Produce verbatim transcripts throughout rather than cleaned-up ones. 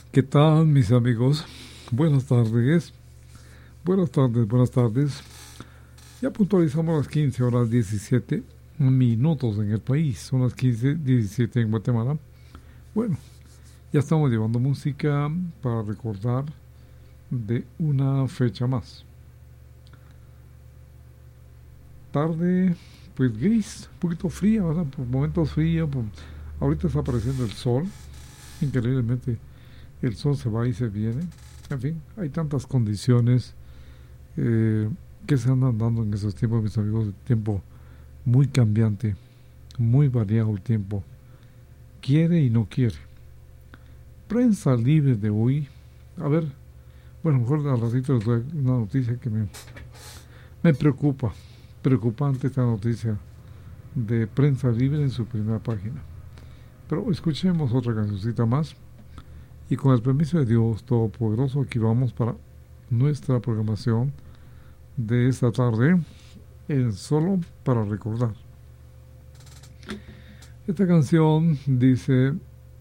¿Qué tal, mis amigos? Buenas tardes. Buenas tardes, buenas tardes. Ya puntualizamos las quince horas diecisiete minutos en el país. Son las quince diecisiete en Guatemala. Bueno, ya estamos llevando música para recordar de una fecha más. Tarde, pues gris, un poquito fría, ¿verdad? Por momentos fría. Por... Ahorita está apareciendo el sol. Increíblemente, el sol se va y se viene. En fin, hay tantas condiciones eh, que se andan dando en esos tiempos, mis amigos. El tiempo muy cambiante, muy variado el tiempo. Quiere y no quiere. Prensa libre de hoy. A ver, bueno, mejor al ratito les doy una noticia que me, me preocupa. Preocupante esta noticia de Prensa Libre en su primera página. Pero escuchemos otra cancioncita más. Y con el permiso de Dios Todopoderoso, aquí vamos para nuestra programación de esta tarde, en Solo para Recordar. Esta canción dice: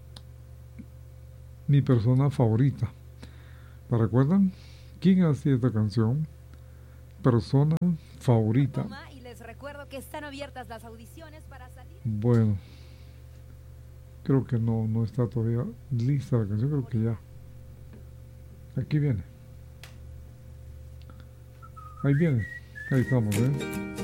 mi persona favorita. ¿La recuerdan? ¿Quién hacía esta canción? Persona favorita. Y les recuerdo que están abiertas las audiciones para salir. Bueno, creo que no, no está todavía lista la canción, creo que ya. Aquí viene. Ahí viene. Ahí estamos, ¿eh?